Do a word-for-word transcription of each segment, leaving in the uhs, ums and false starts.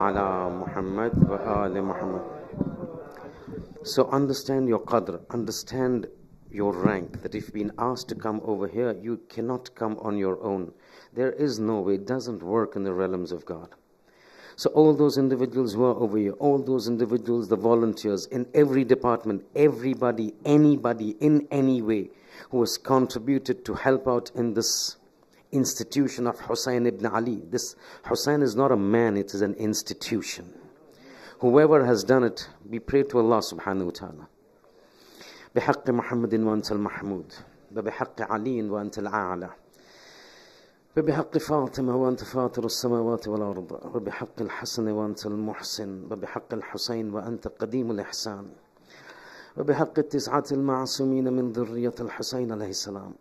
ala Muhammad wa ali Muhammad. So understand your qadr, understand your rank, that if you've been asked to come over here, you cannot come on your own. There is no way, it doesn't work in the realms of God. So all those individuals who are over here, all those individuals, the volunteers in every department, everybody, anybody, in any way, who has contributed to help out in this institution of Hussein ibn Ali. This Hussein is not a man, it is an institution. Whoever has done it, we pray to Allah subhanahu wa ta'ala. بحق محمد وأنت المحمود وبحق علي وأنت الأعلى وبحق فاطمة وأنت فاطر السماوات والأرض وبحق الحسن وأنت المحسن وبحق الحسين وأنت قديم الإحسان وبحق التسعة المعصومين من ذرية الحسين عليه السلام.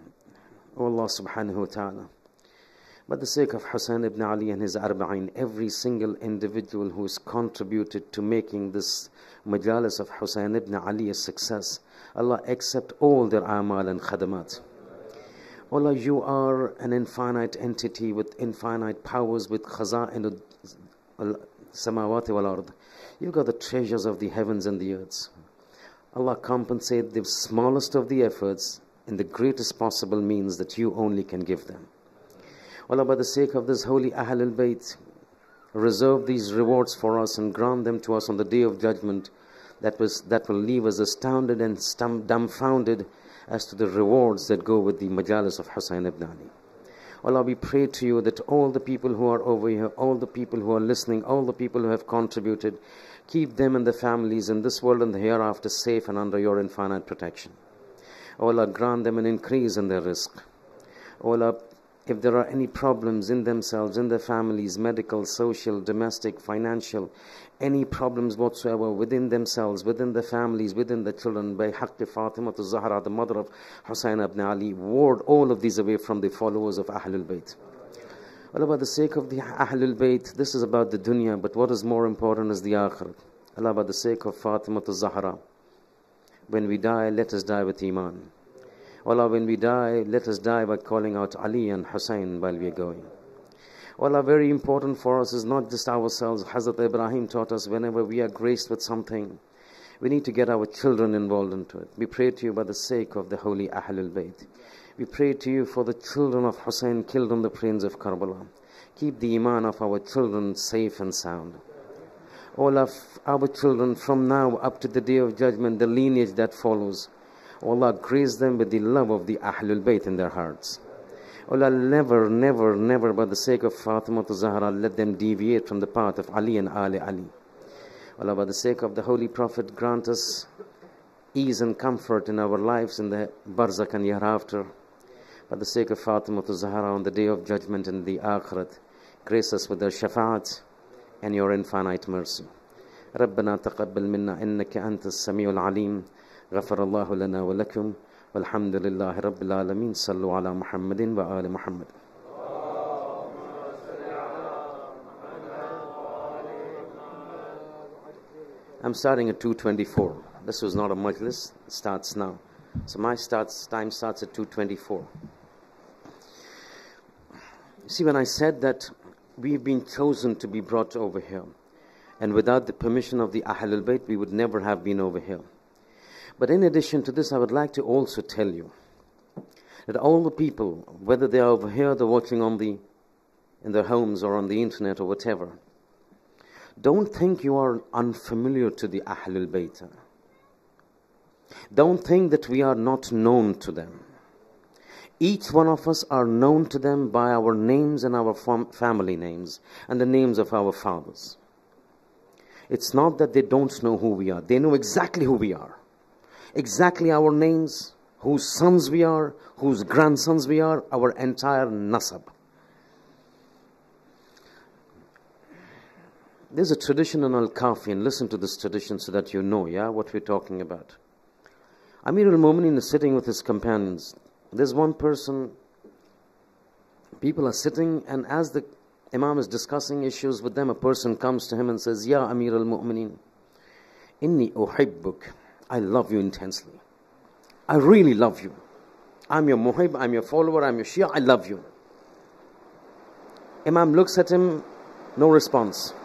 O Allah subhanahu wa ta'ala, by the sake of Hussein ibn Ali and his Arba'in, every single individual who has contributed to making this majalis of Hussein ibn Ali a success, Allah accept all their amal and khadamat. Allah, you are an infinite entity with infinite powers, with khaza'in al-samawati wal-ard. You've got the treasures of the heavens and the earths. Allah, compensate the smallest of the efforts in the greatest possible means that you only can give them. Allah, by the sake of this holy Ahlul Bayt, reserve these rewards for us and grant them to us on the day of judgment, that was that will leave us astounded and stum- dumbfounded as to the rewards that go with the majalis of Hussein ibn Ali. Allah, we pray to you that all the people who are over here, all the people who are listening, all the people who have contributed, keep them and their families in this world and the hereafter safe and under your infinite protection. O Allah, grant them an increase in their rizq. O Allah, if there are any problems in themselves, in their families, medical, social, domestic, financial, any problems whatsoever within themselves, within their families, within their children, by Haqqi Fatima to Zahra, the mother of Hussein ibn Ali, ward all of these away from the followers of Ahlul Bayt. Allah, by the sake of the Ahlul Bayt, this is about the dunya, but what is more important is the akhirat. Allah, by the sake of Fatima to Zahra, when we die, let us die with Iman. Allah, when we die, let us die by calling out Ali and Hussein while we are going. Allah, very important for us is not just ourselves. Hazrat Ibrahim taught us whenever we are graced with something, we need to get our children involved into it. We pray to you by the sake of the holy Ahlul Bayt. We pray to you for the children of Hussein killed on the plains of Karbala. Keep the Iman of our children safe and sound. All of our children from now up to the day of judgment, the lineage that follows, Allah, grace them with the love of the Ahlul Bayt in their hearts. Allah, never, never, never, by the sake of Fatima to Zahra, let them deviate from the path of Ali and Ali Ali. Allah, by the sake of the Holy Prophet, grant us ease and comfort in our lives in the barzakh and hereafter. By the sake of Fatima to Zahra on the day of judgment in the akhirat, grace us with their shafa'at and your infinite mercy. ربنا تقبل منا إنك أنت السميع العليم غفر الله لنا ولكم والحمد لله رب العالمين صلوا على محمد وآل محمد. I'm starting at two twenty-four. This was not a majlis, it starts now. So my starts, time starts at two twenty-four. See, when I said that we've been chosen to be brought over here, and without the permission of the Ahlul Bayt, we would never have been over here. But in addition to this, I would like to also tell you that all the people, whether they are over here, they're watching on the, in their homes or on the internet or whatever, don't think you are unfamiliar to the Ahlul Bayt. Don't think that we are not known to them. Each one of us are known to them by our names and our fam- family names and the names of our fathers. It's not that they don't know who we are. They know exactly who we are. Exactly our names, whose sons we are, whose grandsons we are, our entire nasab. There's a tradition in Al-Kafi, and listen to this tradition so that you know, yeah, what we're talking about. Amir al-Mu'minin is sitting with his companions. There's one person, people are sitting, and as the Imam is discussing issues with them, a person comes to him and says, Ya Amir al-Mu'minin, Inni uhibbuk. I love you intensely. I really love you. I'm your muhib, I'm your follower, I'm your Shia, I love you. Imam looks at him, no response.